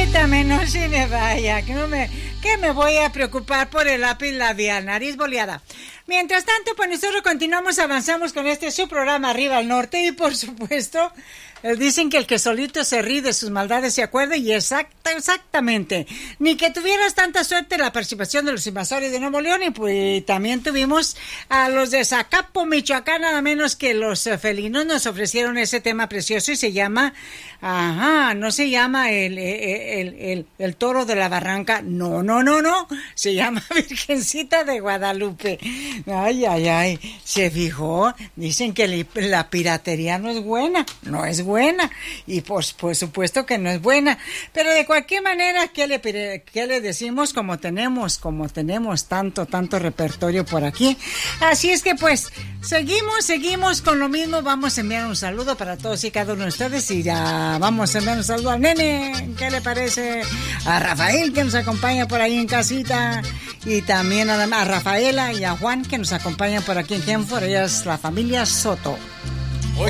Permítame, no se me vaya, que me voy a preocupar por el lápiz labial, nariz boleada. Mientras tanto, pues nosotros avanzamos con este su programa Arriba al Norte y por supuesto, dicen que el que solito se ríe de sus maldades se acuerda y exactamente. Ni que tuvieras tanta suerte en la participación de los invasores de Nuevo León y pues también tuvimos a los de Zacapo, Michoacán, nada menos que los felinos nos ofrecieron ese tema precioso y se llama, no se llama el toro de la barranca, no, se llama Virgencita de Guadalupe. Ay, se fijó, dicen que la piratería no es buena, y pues por supuesto que no es buena, pero de cualquier manera, ¿qué le decimos? Como tenemos tanto repertorio por aquí, así es que pues seguimos con lo mismo. Vamos a enviar un saludo para todos y cada uno de ustedes y ya vamos a enviar un saludo al nene, ¿qué le parece? A Rafael que nos acompaña por ahí en casita y también a Rafaela y a Juan que nos acompañan por aquí en Hanford, ella es la familia Soto.